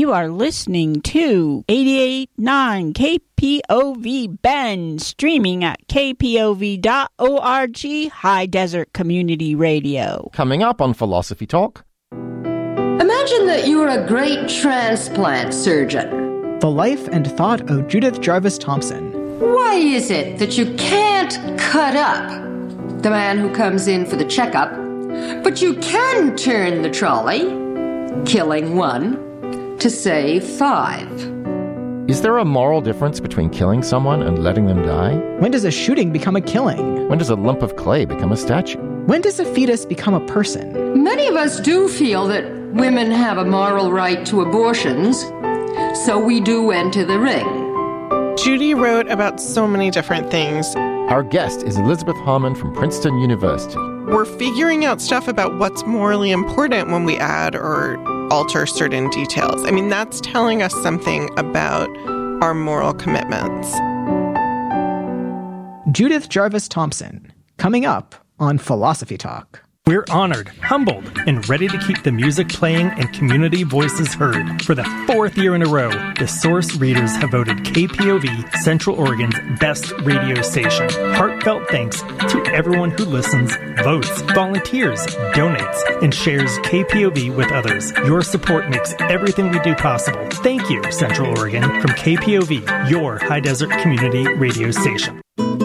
You are listening to 88.9 KPOV Bend, streaming at kpov.org, High Desert Community Radio. Coming up on Philosophy Talk. Imagine that you were a great transplant surgeon. The life and thought of Judith Jarvis Thomson. Why is it that you can't cut up the man who comes in for the checkup, but you can turn the trolley, killing one, to save 5? Is there a moral difference between killing someone and letting them die? When does a shooting become a killing? When does a lump of clay become a statue? When does a fetus become a person? Many of us do feel that women have a moral right to abortions, so we do enter the ring. Judy wrote about so many different things. Our guest is Elizabeth Harmon from Princeton University. We're figuring out stuff about what's morally important when we add or alter certain details. I mean, that's telling us something about our moral commitments. Judith Jarvis Thomson, coming up on Philosophy Talk. We're honored, humbled, and ready to keep the music playing and community voices heard. For the 4th year in a row, the Source readers have voted KPOV Central Oregon's best radio station. Heartfelt thanks to everyone who listens, votes, volunteers, donates, and shares KPOV with others. Your support makes everything we do possible. Thank you, Central Oregon, from KPOV, your High Desert Community Radio station.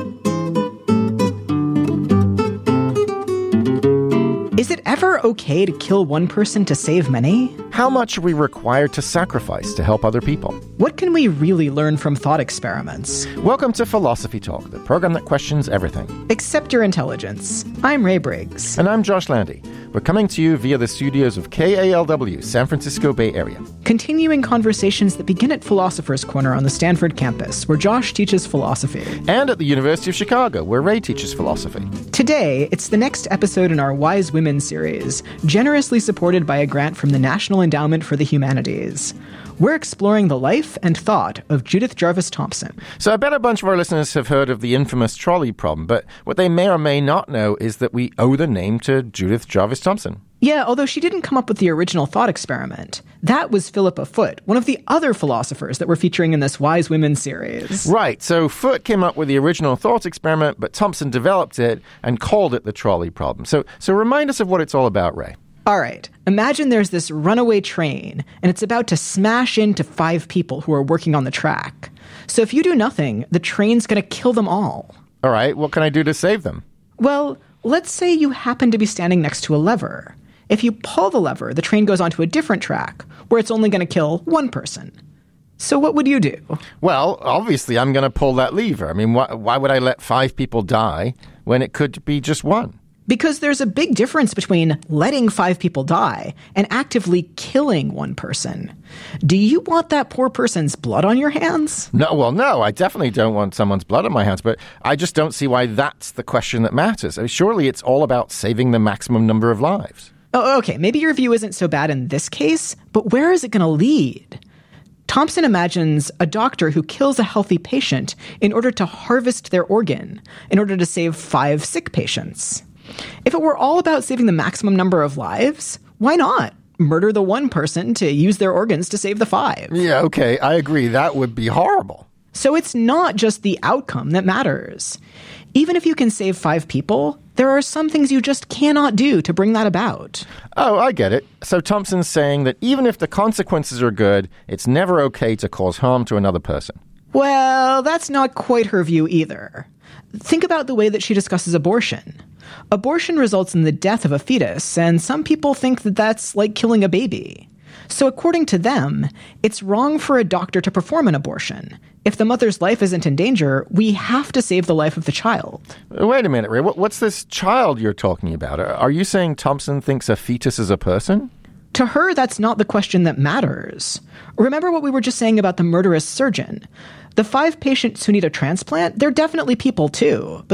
Is it ever okay to kill one person to save many? How much are we required to sacrifice to help other people? What can we really learn from thought experiments? Welcome to Philosophy Talk, the program that questions everything. Except your intelligence. I'm Ray Briggs. And I'm Josh Landy. We're coming to you via the studios of KALW, San Francisco Bay Area. Continuing conversations that begin at Philosopher's Corner on the Stanford campus, where Josh teaches philosophy. And at the University of Chicago, where Ray teaches philosophy. Today, it's the next episode in our Wise Women series, generously supported by a grant from the National Endowment for the Humanities. We're exploring the life and thought of Judith Jarvis Thomson. So I bet a bunch of our listeners have heard of the infamous trolley problem, but what they may or may not know is that we owe the name to Judith Jarvis Thomson. Yeah, although she didn't come up with the original thought experiment. That was Philippa Foot, one of the other philosophers that we're featuring in this Wise Women series. Right, so Foot came up with the original thought experiment, but Thomson developed it and called it the trolley problem. So remind us of what it's all about, Ray. All right, imagine there's this runaway train, and it's about to smash into 5 people who are working on the track. So if you do nothing, the train's going to kill them all. All right, what can I do to save them? Well, let's say you happen to be standing next to a lever. If you pull the lever, the train goes onto a different track, where it's only going to kill one person. So what would you do? Well, obviously I'm going to pull that lever. I mean, why would I let 5 people die when it could be just one? Because there's a big difference between letting 5 people die and actively killing one person. Do you want that poor person's blood on your hands? No, I definitely don't want someone's blood on my hands, but I just don't see why that's the question that matters. I mean, surely it's all about saving the maximum number of lives. Oh, okay, maybe your view isn't so bad in this case, but where is it going to lead? Thomson imagines a doctor who kills a healthy patient in order to harvest their organ, in order to save 5 sick patients. If it were all about saving the maximum number of lives, why not murder the one person to use their organs to save the 5? Yeah, okay, I agree. That would be horrible. So it's not just the outcome that matters. Even if you can save 5 people, there are some things you just cannot do to bring that about. Oh, I get it. So Thomson's saying that even if the consequences are good, it's never okay to cause harm to another person. Well, that's not quite her view either. Think about the way that she discusses abortion. Abortion results in the death of a fetus, and some people think that that's like killing a baby. So according to them, it's wrong for a doctor to perform an abortion. If the mother's life isn't in danger, we have to save the life of the child. Wait a minute, Ray. What's this child you're talking about? Are you saying Thomson thinks a fetus is a person? To her, that's not the question that matters. Remember what we were just saying about the murderous surgeon. The 5 patients who need a transplant, they're definitely people too, but